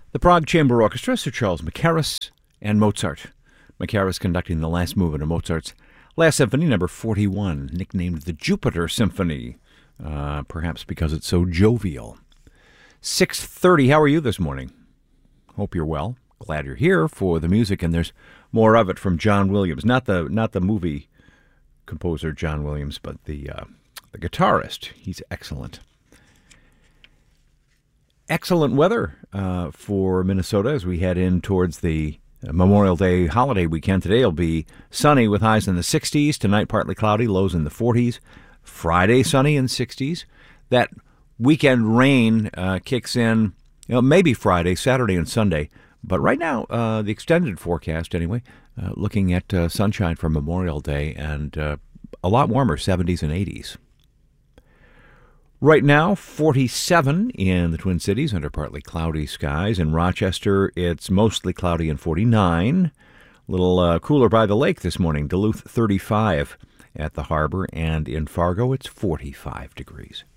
The Prague Chamber Orchestra, Sir Charles Mackerras, and Mozart. Mackerras conducting the last movement of Mozart's Last Symphony, number 41, nicknamed the Jupiter Symphony, perhaps because it's so jovial. 6:30, how are you this morning? Hope you're well. Glad you're here for the music, and there's more of it from John Williams. Not the movie composer John Williams, but the guitarist. He's excellent. Excellent weather for Minnesota as we head in towards the Memorial Day holiday weekend. Today will be sunny with highs in the 60s. Tonight, partly cloudy, lows in the 40s. Friday, sunny in 60s. That weekend rain kicks in, maybe Friday, Saturday, and Sunday. But right now, the extended forecast, anyway, looking at sunshine for Memorial Day and a lot warmer, 70s and 80s. Right now, 47 in the Twin Cities under partly cloudy skies. In Rochester, it's mostly cloudy and 49. A little cooler by the lake this morning. Duluth, 35 at the harbor. And in Fargo, it's 45 degrees.